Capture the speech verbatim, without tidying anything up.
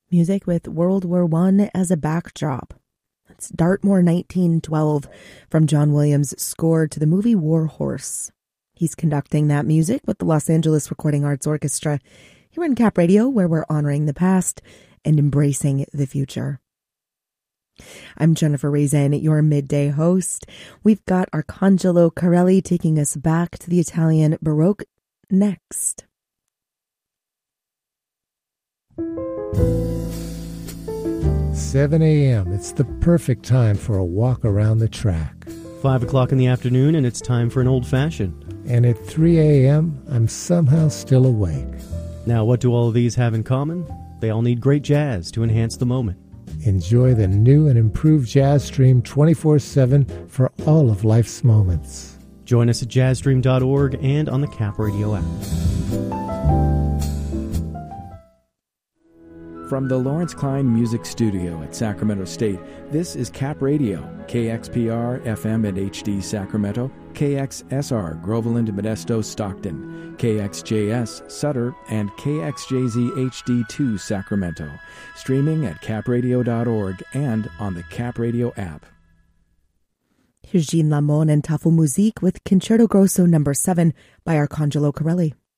Music with World War One as a backdrop. That's Dartmoor nineteen twelve from John Williams' score to the movie War Horse. He's conducting that music with the Los Angeles Recording Arts Orchestra here on Cap Radio, where we're honoring the past and embracing the future. I'm Jennifer Raisin, your midday host. We've got Arcangelo Corelli taking us back to the Italian Baroque next. seven a.m. It's the perfect time for a walk around the track. Five o'clock in the afternoon, and it's time for an old-fashioned. And at three a.m., I'm somehow still awake. Now, what do all of these have in common? They all need great jazz to enhance the moment. Enjoy the new and improved Jazz Stream twenty-four seven for all of life's moments. Join us at jazz stream dot org and on the Cap Radio app. From the Lawrence Klein Music Studio at Sacramento State, this is Cap Radio, K X P R F M and H D Sacramento, K X S R Groveland, Modesto, Stockton, K X J S Sutter, and K X J Z H D two Sacramento. Streaming at cap radio dot org and on the Cap Radio app. Here's Jean Lamont and Tafel Musique with Concerto Grosso number seven by Arcangelo Corelli.